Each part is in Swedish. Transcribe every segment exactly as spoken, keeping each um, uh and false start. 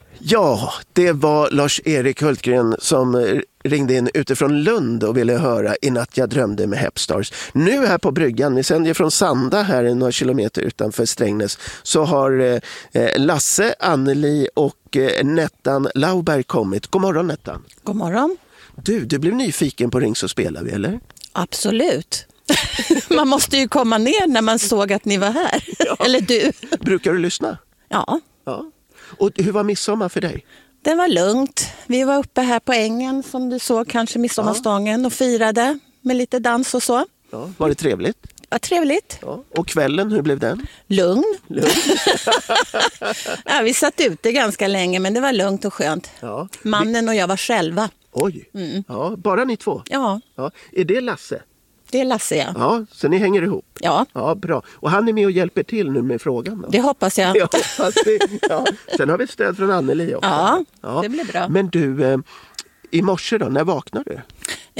Ja, det var Lars-Erik Hultgren som ringde in utifrån Lund och ville höra I natt jag drömde med Hepstars. Nu här på bryggan, vi sänder från Sanda här några kilometer utanför Strängnäs, så har eh, Lasse, Anneli och eh, Nettan Lauberg kommit. God morgon Nettan. God morgon. Du, du blev nyfiken på Ring så spelar vi, eller? Absolut. Man måste ju komma ner när man såg att ni var här. Ja. Eller du. Brukar du lyssna? Ja. Ja. Och hur var midsommar för dig? Det var lugnt. Vi var uppe här på ängen som du såg, kanske midsommarstången, och firade med lite dans och så. Ja. Var det trevligt? Ja, trevligt. Ja. Och kvällen, hur blev den? Lugn. Lugn. Ja, vi satt ute ganska länge, men det var lugnt och skönt. Ja. Mannen och jag var själva. Oj, mm. Ja, bara ni två? Ja. Ja. Är det Lasse? Det är Lasse, ja. Ja, så ni hänger ihop? Ja. Ja, bra. Och han är med och hjälper till nu med frågan då? Det hoppas jag. Ja, fast det, ja. Sen har vi stöd från Anneli också. Ja, ja, det blir bra. Men du, eh, i morse då, när vaknade du?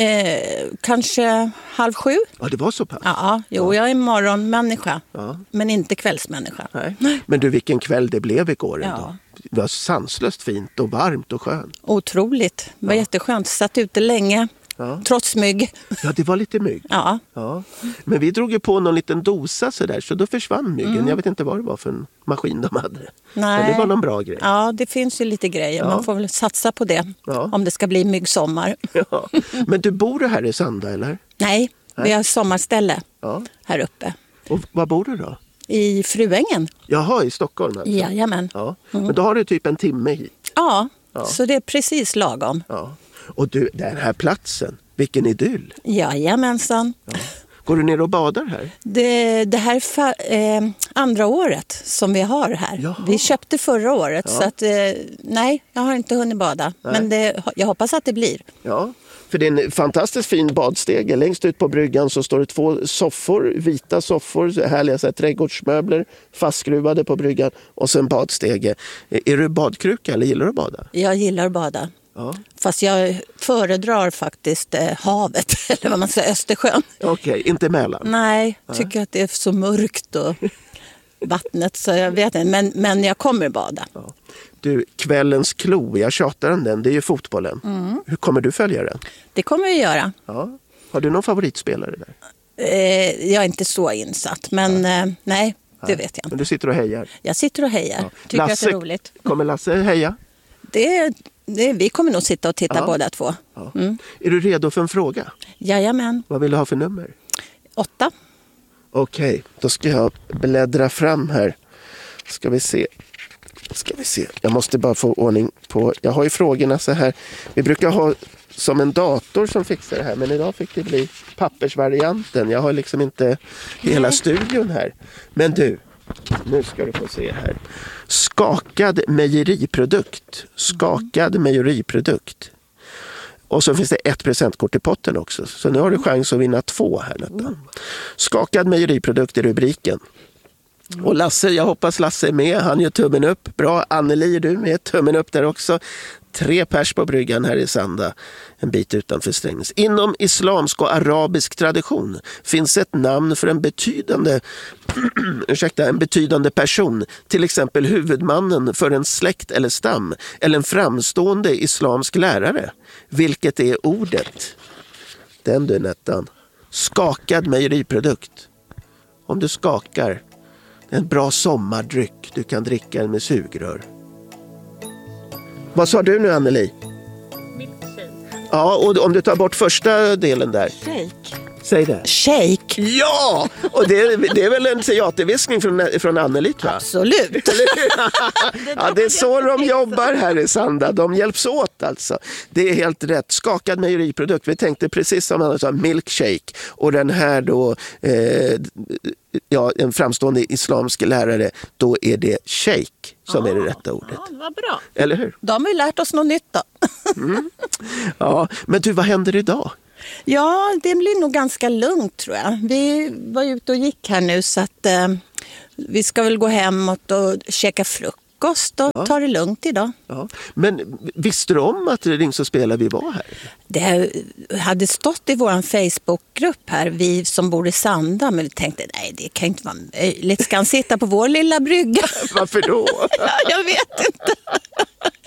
Eh, kanske halv sju. Ja, det var så pass? Ja, jo, jag är morgonmänniska, ja. Men inte kvällsmänniska. Nej. Nej. Men du, vilken kväll det blev igår ändå. Ja. Det var sanslöst fint och varmt och skönt. Otroligt. Det var ja. jätteskönt. Satt ute länge. Ja. Trots mygg. Ja, det var lite mygg. Ja. Ja. Men vi drog ju på någon liten dosa så där, så då försvann myggen. Mm. Jag vet inte vad det var för en maskin de hade. Nej. Men det var någon bra grej. Ja, det finns ju lite grejer. Ja. Man får väl satsa på det ja. Om det ska bli myggsommar. Ja. Men du bor du här i Sanda, eller? Nej, Nej. Vi har sommarställe ja. Här uppe. Och var bor du då? I Fruängen. Jaha, i Stockholm alltså? Jajamän. Ja. Mm. Men då har du typ en timme hit? Ja, ja. Så det är precis lagom. Ja. Och du, den här platsen, vilken idyll. Jajamensan. Ja. Går du ner och badar här? Det, det här är fa, eh, andra året som vi har här. Jaha. Vi köpte förra året ja. Så att, eh, nej, jag har inte hunnit bada. Nej. Men det, jag hoppas att det blir. Ja, för det är en fantastiskt fin badstege. Längst ut på bryggan så står det två soffor, vita soffor, härliga så här, trädgårdsmöbler fastskruvade på bryggan och sen badstege. Är du badkruka eller gillar du att bada? Jag gillar att bada. Ja. Fast jag föredrar faktiskt eh, havet, eller vad man säger, Östersjön. Okej, okay, inte Mälaren? Nej, jag tycker att det är så mörkt och vattnet så jag vet inte, men, men jag kommer bada. Ja. Du, kvällens klo, jag tjatar om den, det är ju fotbollen. Mm. Hur kommer du följa den? Det kommer vi göra. Ja. Har du någon favoritspelare där? Eh, jag är inte så insatt, men ja. eh, nej, det ja. vet jag inte. Men du sitter och hejar? Jag sitter och hejar, ja. Tycker Lasse, att det är roligt. Kommer Lasse heja? Det, det, vi kommer nog sitta och titta ja. Båda två. Ja. Mm. Är du redo för en fråga? Jajamän. Vad vill du ha för nummer? Åtta. Okej, okay, då ska jag bläddra fram här. Ska vi se. Ska vi se. Jag måste bara få ordning på. Jag har ju frågorna så här. Vi brukar ha som en dator som fixar det här, men idag fick det bli pappersvarianten. Jag har liksom inte hela studion här. Men du, nu ska du få se här. Skakad mejeriprodukt. Skakad mejeriprodukt. Och så finns det ett presentkort i potten också. Så nu har du chans att vinna två här. Detta. Skakad mejeriprodukt i rubriken. Och Lasse, jag hoppas Lasse är med. Han gör tummen upp. Bra, Anneli är du med. Tummen upp där också. Tre pers på bryggan här i Sanda. En bit utanför Strängnäs. Inom islamsk och arabisk tradition finns ett namn för en betydande ursäkta, en betydande person. Till exempel huvudmannen för en släkt eller stam. Eller en framstående islamsk lärare. Vilket är ordet? Den du, Nettan. Skakad mejeriprodukt. Om du skakar. En bra sommardryck. Du kan dricka den med sugrör. Vad sa du nu, Anneli? Milkshake. Ja, och om du tar bort första delen där. Shake. Säg det. Shake. Ja! Och det, det är väl en teaterviskning från, från Anneli, va? Absolut. Ja, det är så de jobbar här i Sanda. De hjälps åt alltså. Det är helt rätt. Skakad mejeriprodukt. Vi tänkte precis som han sa, milkshake. Och den här då, eh, ja, en framstående islamsk lärare, då är det shake som ah, är det rätta ordet. Ja, det var bra. Eller hur? De har ju lärt oss något nytt då. Mm. Ja, men du, vad händer idag? Ja, det blir nog ganska lugnt tror jag. Vi var ute och gick här nu så att eh, vi ska väl gå hemåt och käka frukost och ja. Ta det lugnt idag. Ja. Men visste du om att Ring så spelar vi var här? Det hade stått i vår Facebookgrupp här, vi som bor i Sanda, men vi tänkte nej, det kan inte vara möjligt. Ska han sitta på vår lilla brygga? Varför då? Jag vet inte.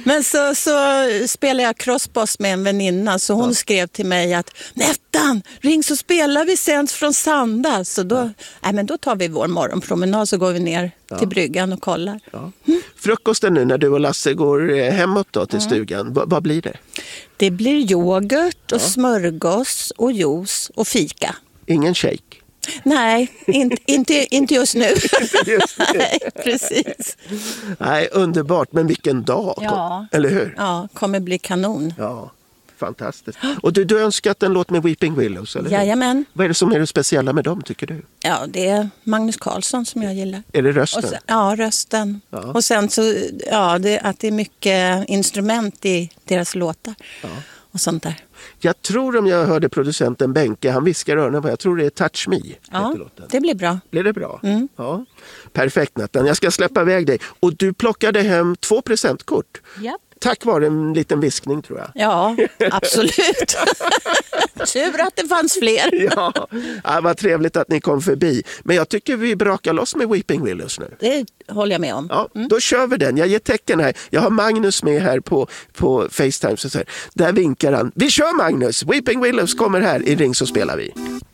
Men så, så spelade jag crossboss med en väninna, så hon ja. skrev till mig att Nettan, ring så spelar vi sen från Sanda. Så då, ja. nej, men då tar vi vår morgonpromenad, så går vi ner ja. till bryggan och kollar. Ja. Mm. Frukosten nu när du och Lasse går hemåt då till ja. stugan, v- vad blir det? Det blir yoghurt och ja. smörgås och juice och fika. Ingen shake? Nej, inte, inte, inte just nu. just nu. Nej, precis. Nej, underbart, men vilken dag, ja. eller hur? Ja, kommer bli kanon. Ja, fantastiskt. Och du, du har önskat en låt med Weeping Willows, eller hur? Jajamän. Vad är det som är det speciella med dem, tycker du? Ja, det är Magnus Carlsson som jag gillar. Är det rösten? Och sen, ja, rösten. Ja. Och sen så, ja, det, att det är mycket instrument i deras låtar. Ja. Och sånt där. Jag tror om jag hörde producenten Benke, han viskar öronen på, jag tror det är Touch Me. Ja, det blir bra. Blir det bra? Mm. Ja. Perfekt, Nathan. Jag ska släppa iväg dig. Och du plockade hem två presentkort. Ja. Tack vare en liten viskning, tror jag. Ja, absolut. Tur att det fanns fler. ja. ja, vad trevligt att ni kom förbi. Men jag tycker vi brakar loss med Weeping Willows nu. Det håller jag med om. Ja, mm. Då kör vi den. Jag ger tecken här. Jag har Magnus med här på, på FaceTime. Så här. Där vinkar han. Vi kör, Magnus! Weeping Willows kommer här. I Ring så spelar vi.